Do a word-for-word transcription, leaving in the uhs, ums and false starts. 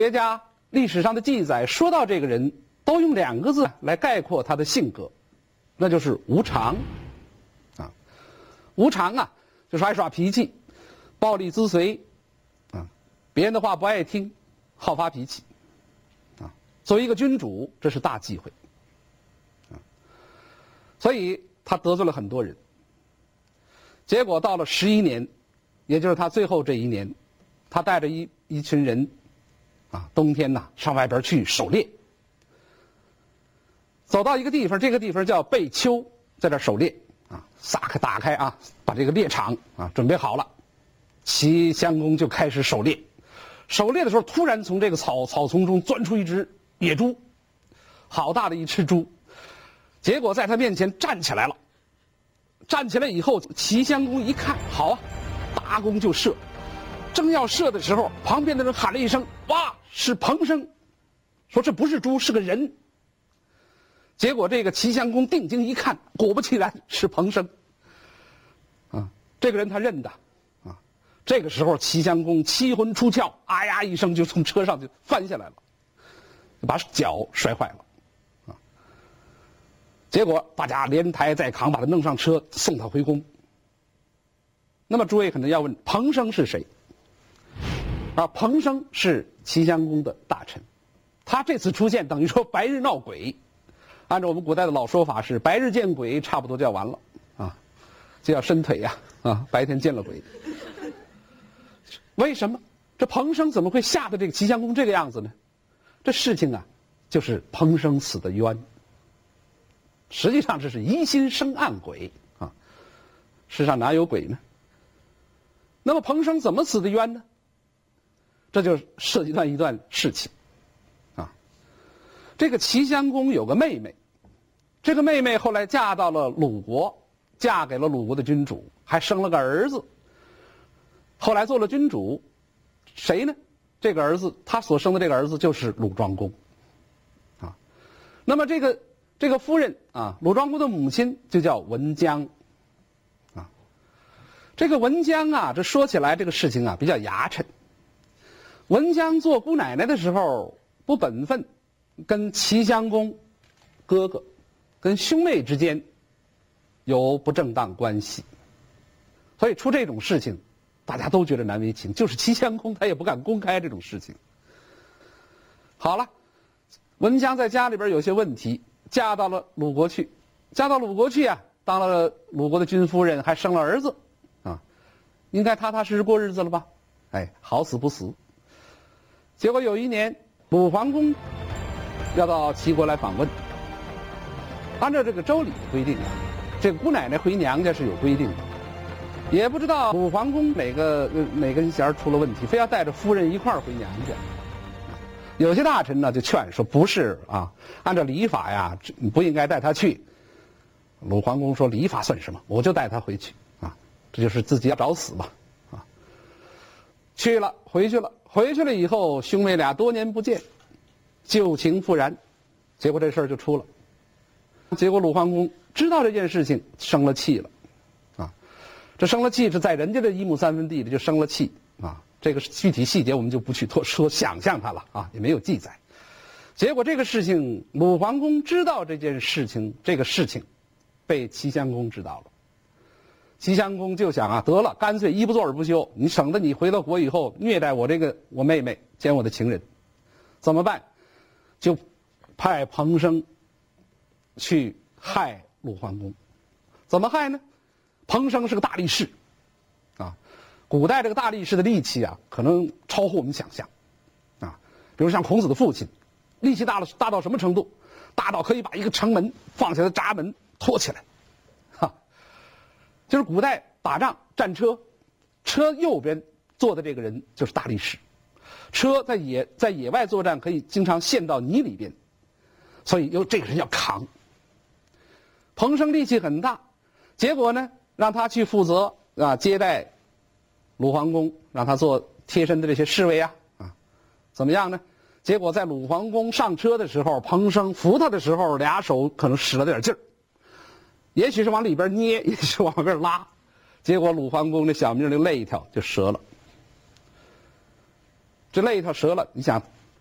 学家历史上的记载说到这个人，都用两个字来概括他的性格，那就是无常。啊，无常啊，就是爱耍脾气，暴力之随，啊，别人的话不爱听，好发脾气，啊，作为一个君主，这是大忌讳，啊，所以他得罪了很多人。结果到了十一年，也就是他最后这一年，他带着一一群人。啊，冬天呐，上外边去狩猎，走到一个地方，这个地方叫贝丘，在这狩猎啊，撒开打开啊，把这个猎场啊准备好了，齐襄公就开始狩猎。狩猎的时候，突然从这个草草丛中钻出一只野猪，好大的一只猪，结果在他面前站起来了。站起来以后，齐襄公一看，好啊，搭弓就射。正要射的时候，旁边的人喊了一声：“哇，是彭生！”说这不是猪，是个人。结果这个齐襄公定睛一看，果不其然是彭生。啊，这个人他认得，啊，这个时候齐襄公七魂出窍，啊呀一声就从车上就翻下来了，把脚摔坏了，啊。结果大家连抬带扛把他弄上车，送他回宫。那么诸位可能要问，彭生是谁？啊，彭生是齐襄公的大臣，他这次出现等于说白日闹鬼，按照我们古代的老说法是白日见鬼，差不多就要完了啊，就要伸腿呀 啊, 啊，白天见了鬼。为什么这彭生怎么会吓得这个齐襄公这个样子呢？这事情啊，就是彭生死的冤。实际上这是疑心生暗鬼啊，世上哪有鬼呢？那么彭生怎么死的冤呢？这就涉及到一段事情，啊，这个齐襄公有个妹妹，这个妹妹后来嫁到了鲁国，嫁给了鲁国的君主，还生了个儿子。后来做了君主，谁呢？这个儿子，他所生的这个儿子就是鲁庄公，啊，那么这个这个夫人啊，鲁庄公的母亲就叫文姜，啊，这个文姜啊，这说起来这个事情啊比较牙碜。文姜做姑奶奶的时候不本分，跟齐襄公哥哥跟兄妹之间有不正当关系，所以出这种事情大家都觉得难为情，就是齐襄公他也不敢公开这种事情。好了，文姜在家里边有些问题，嫁到了鲁国去，嫁到鲁国去啊，当了鲁国的君夫人，还生了儿子啊，应该踏踏实实过日子了吧？哎，好死不死。结果有一年，鲁桓公要到齐国来访问。按照这个周礼的规定啊，这个姑奶奶回娘家是有规定的。也不知道鲁桓公哪个哪根弦出了问题，非要带着夫人一块儿回娘家。有些大臣呢就劝说不是啊，按照礼法呀，不应该带她去。鲁桓公说礼法算什么，我就带她回去啊，这就是自己要找死嘛啊。去了，回去了。回去了以后，兄妹俩多年不见，旧情复燃，结果这事儿就出了。结果鲁桓公知道这件事情，生了气了，啊，这生了气是在人家的一亩三分地里就生了气啊。这个具体细节我们就不去多说，想象它了啊，也没有记载。结果这个事情，鲁桓公知道这件事情，这个事情被齐襄公知道了。齐襄公就想啊，得了，干脆一不做二不休，你省得你回到国以后虐待我这个我妹妹兼我的情人，怎么办？就派彭生去害鲁桓公。怎么害呢？彭生是个大力士，啊，古代这个大力士的力气啊，可能超乎我们想象，啊，比如像孔子的父亲，力气大了大到什么程度？大到可以把一个城门放下的闸门托起来。就是古代打仗战车，车右边坐的这个人就是大力士，车在野在野外作战可以经常陷到泥里边，所以由这个人要扛。彭生力气很大，结果呢让他去负责啊接待鲁桓公，让他做贴身的这些侍卫啊啊，怎么样呢？结果在鲁桓公上车的时候，彭生扶他的时候，俩手可能使了点劲儿。也许是往里边捏，也许是往外拉，结果鲁桓公这小命的肋条就折了。这肋条折了，你想